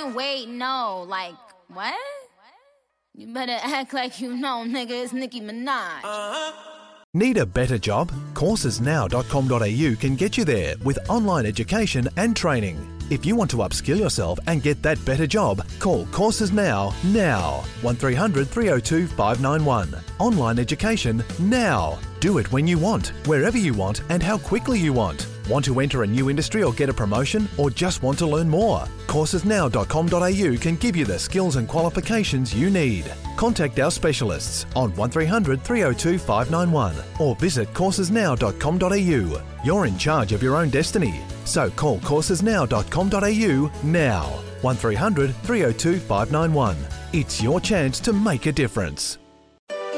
mean, wait, no. Like, what? You better act like you know, nigga. It's Nicki Minaj. Need a better job? Coursesnow.com.au can get you there with online education and training. If you want to upskill yourself and get that better job, call Courses now. 1300 302 591. Online education now. Do it when you want, wherever you want, and how quickly you want. Want to enter a new industry or get a promotion, or just want to learn more? Coursesnow.com.au can give you the skills and qualifications you need. Contact our specialists on 1300 302 591 or visit coursesnow.com.au. You're in charge of your own destiny. So call coursesnow.com.au now. 1300 302 591. It's your chance to make a difference.